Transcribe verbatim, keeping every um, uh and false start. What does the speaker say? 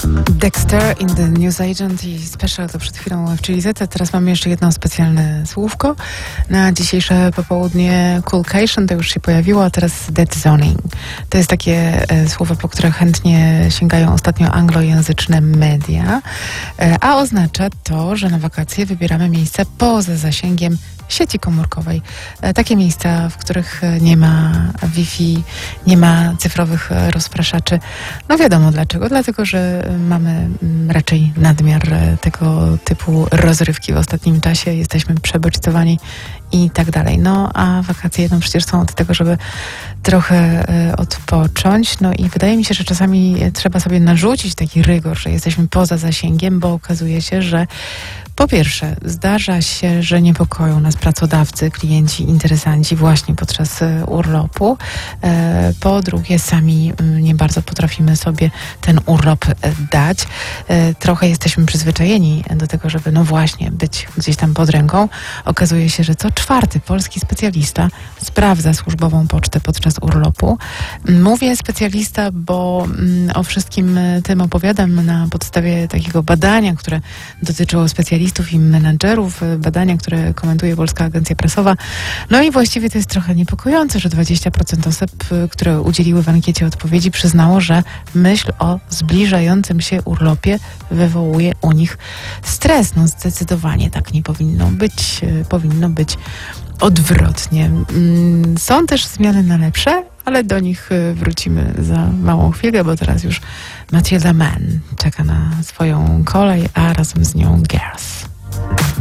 Dexter in the Newsagent i Special to przed chwilą w Chilizece. Teraz mamy jeszcze jedno specjalne słówko na dzisiejsze popołudnie. Coolcation to już się pojawiło, a teraz dead zoning. To jest takie e, słowo, po które chętnie sięgają ostatnio anglojęzyczne media, e, a oznacza to, że na wakacje wybieramy miejsce poza zasięgiem sieci komórkowej. E, takie miejsca, w których nie ma Wi-Fi, nie ma cyfrowych rozpraszaczy. No wiadomo dlaczego. Dlatego, że mamy raczej nadmiar tego typu rozrywki w ostatnim czasie. Jesteśmy przebodźcowani i tak dalej. No a wakacje no przecież są od tego, żeby trochę y, odpocząć. No i wydaje mi się, że czasami trzeba sobie narzucić taki rygor, że jesteśmy poza zasięgiem, bo okazuje się, że po pierwsze, zdarza się, że niepokoją nas pracodawcy, klienci, interesanci właśnie podczas urlopu. E, po drugie, sami nie bardzo potrafimy sobie ten urlop dać. E, trochę jesteśmy przyzwyczajeni do tego, żeby no właśnie być gdzieś tam pod ręką. Okazuje się, że co czwarty polski specjalista sprawdza służbową pocztę podczas urlopu. Mówię specjalista, bo mm, o wszystkim tym opowiadam na podstawie takiego badania, które dotyczyło specjalistów i menadżerów, badania, które komentuje Polska Agencja Prasowa. No i właściwie to jest trochę niepokojące, że dwadzieścia procent osób, które udzieliły w ankiecie odpowiedzi, przyznało, że myśl o zbliżającym się urlopie wywołuje u nich stres. No zdecydowanie tak nie powinno być. Powinno być odwrotnie. Są też zmiany na lepsze, ale do nich wrócimy za małą chwilę, bo teraz już Matilda Mann czeka na swoją kolej, a razem z nią Girls.